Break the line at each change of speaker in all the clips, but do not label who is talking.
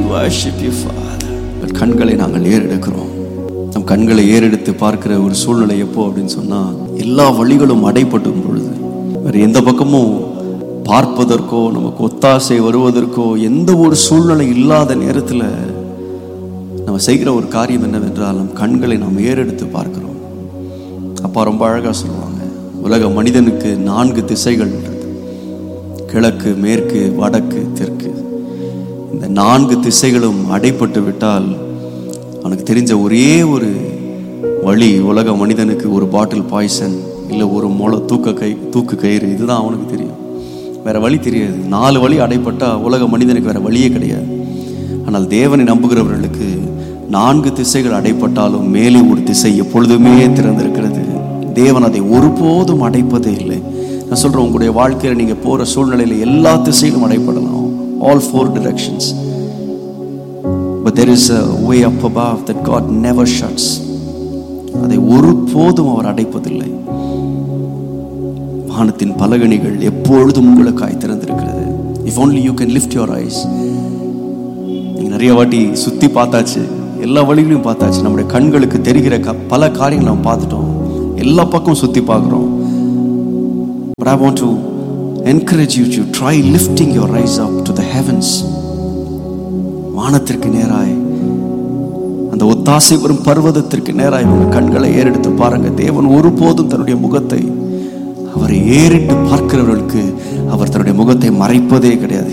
worship you, Father. But கண்களை நாங்கள் ஏறெடுக்கிறோம். நம் கண்களை ஏறெடுத்து பார்க்கிற ஒரு சூழ்நிலை எப்போ அப்படின்னு சொன்னா, எல்லா வழிகளும் அடைபட்டும் பொழுது, வேறு எந்த பக்கமும் பார்ப்பதற்கோ நமக்கு ஒத்தாசை வருவதற்கோ எந்த ஒரு சூழ்நிலை இல்லாத நேரத்தில் நம்ம செய்கிற ஒரு காரியம் என்னவென்றால், நம் கண்களை நாம் ஏறெடுத்து பார்க்கிறோம். அப்பா ரொம்ப அழகா சொல்லுவாங்க, உலக மனிதனுக்கு 4 திசைகள் இருக்கு. கிழக்கு, மேற்கு, வடக்கு, தெற்கு. இந்த 4 திசைகளும் அடைப்பட்டு விட்டால் அவனுக்கு தெரிஞ்ச ஒரே ஒரு வழி, உலக மனிதனுக்கு ஒரு பாட்டில் பாய்சன் இல்லை ஒரு முளை தூக்கு கயிறு, இதுதான் அவனுக்கு தெரியும். வேற வழி தெரியாது. 4 வழி அடைப்பட்டா உலக மனிதனுக்கு வேற வழியே கிடையாது. ஆனால் தேவனை நம்புகிறவர்களுக்கு 4 திசைகள் அடைப்பட்டாலும் மேலே ஒரு திசை எப்பொழுதுமே திறந்திருக்கிறது. தேவன் அதை ஒருபோதும் அடைப்பதே இல்லை. நான் சொல்றேன், உங்களுடைய வாழ்க்கையில நீங்க போற சூழ்நிலையில எல்லா திசைகளும் அடைப்படலாம், all 4 directions, but there is a way up above that God never shuts. அதை ஒருபோதும் அவர் அடைப்பதில்லை. வானத்தின் பலகணிகள் எப்பொழுதும் உங்களுக்காய் திறந்திருக்கிறது. if only you can lift your eyes. நீங்க நிறைய வாட்டி சுத்தி பார்த்தாச்சு, எல்லா வழிகளையும் பார்த்தாச்சு, நம்முடைய கண்களுக்கு தெரிகிற பல காரியங்களை நம்ம பார்த்துட்டோம், எல்லா பக்கம் சுத்தி பார்க்கிறோம். But I want to encourage you to try lifting your eyes up to the heavens. வானத்திற்கு நேராய், அந்த ஒத்தாசை வரும் பர்வதத்திற்கு நேராய் உங்கள் கண்களை ஏறெடுத்து பாருங்க. தேவன் ஒருபோதும் தன்னுடைய முகத்தை, அவரை ஏறிட்டு பார்க்கிறவர்களுக்கு அவர் தன்னுடைய முகத்தை மறைப்பதே கிடையாது.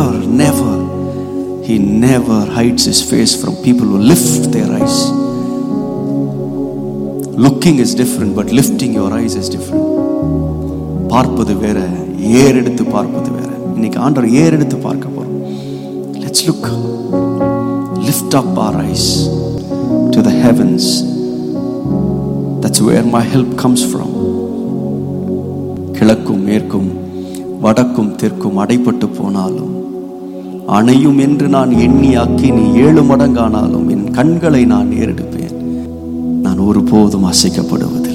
He never hides his face from people who lift their eyes. Looking is different, but lifting your eyes is different. பார்ப்பது வேற, ஏறெடுத்து பார்ப்பது வேற. இன்னைக்கு ஆண்டவர் ஏறெடுத்து பார்க்க போறோம். Let's look, lift up our eyes to the heavens. That's where my help comes from. கிழக்கும் மேற்கும் வடக்கும் தெற்கும் அடைப்பட்டு போனாலும், அணையும் என்று நான் எண்ணி அக்கினி 7 மடங்கானாலும் என் கண்களை நான் ஏறெடுப்பேன். நான் ஒருபோதும் அசைக்கப்படுவது